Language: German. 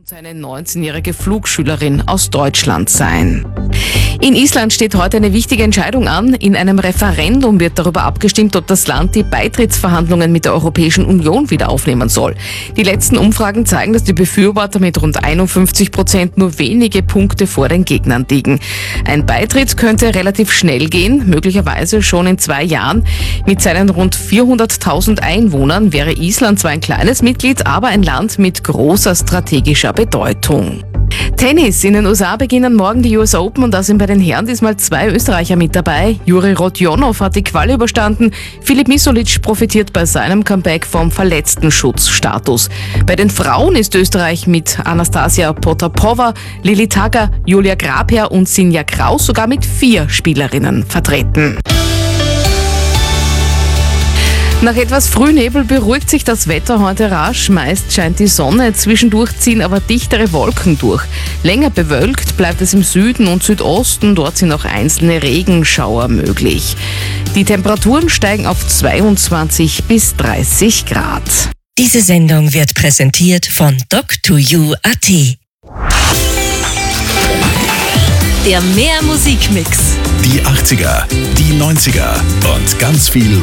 Eine 19-jährige Flugschülerin aus Deutschland sein. In Island steht heute eine wichtige Entscheidung an. In einem Referendum wird darüber abgestimmt, ob das Land die Beitrittsverhandlungen mit der Europäischen Union wieder aufnehmen soll. Die letzten Umfragen zeigen, dass die Befürworter mit rund 51% nur wenige Punkte vor den Gegnern liegen. Ein Beitritt könnte relativ schnell gehen, möglicherweise schon in 2 Jahren. Mit seinen rund 400.000 Einwohnern wäre Island zwar ein kleines Mitglied, aber ein Land mit großer strategischer Bedeutung. Tennis. In den USA beginnen morgen die US Open und da sind bei den Herren diesmal 2 Österreicher mit dabei. Juri Rodionov hat die Quali überstanden. Filip Misolic profitiert bei seinem Comeback vom Verletztenschutzstatus. Bei den Frauen ist Österreich mit Anastasia Potapova, Lili Tagger, Julia Grabherr und Sinja Kraus sogar mit 4 Spielerinnen vertreten. Nach etwas Frühnebel beruhigt sich das Wetter heute rasch. Meist scheint die Sonne, zwischendurch ziehen aber dichtere Wolken durch. Länger bewölkt bleibt es im Süden und Südosten, dort sind auch einzelne Regenschauer möglich. Die Temperaturen steigen auf 22 bis 30 Grad. Diese Sendung wird präsentiert von Doc2U.at. Der Mehr Musikmix. Die 80er, die 90er und ganz viel